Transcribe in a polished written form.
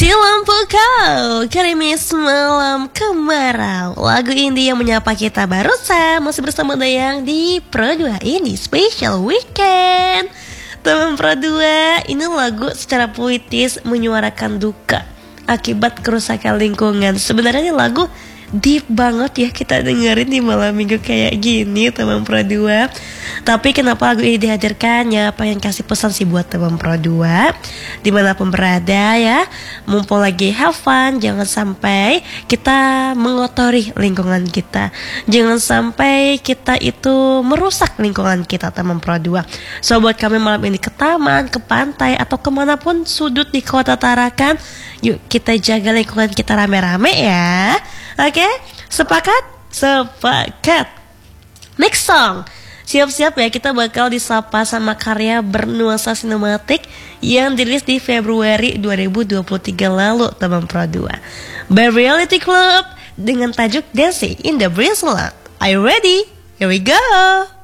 Di lampu kau, gerimis malam kemarau. Lagu indie yang menyapa kita barusan. Masih bersama Dayang di Pro 2 ini Special Weekend. Teman Pro 2, ini lagu secara puitis menyuarakan duka akibat kerusakan lingkungan. Sebenarnya ini lagu deep banget ya kita dengerin di malam minggu kayak gini teman Pro 2. Tapi kenapa lagu ini dihadirkannya, pengen kasih pesan sih buat teman Pro 2 dimanapun berada ya. Mumpung lagi have fun, jangan sampai kita mengotori lingkungan kita. Jangan sampai kita itu merusak lingkungan kita teman Pro 2. So buat kami malam ini ke taman, ke pantai, atau kemanapun sudut di kota Tarakan, yuk kita jaga lingkungan kita rame-rame ya. Oke, sepakat? Sepakat. Next song. Siap-siap ya, kita bakal disapa sama karya bernuansa sinematik yang dirilis di Februari 2023 lalu, teman Pro 2. By Reality Club dengan tajuk Dancing in the Breeze. Are you ready? Here we go.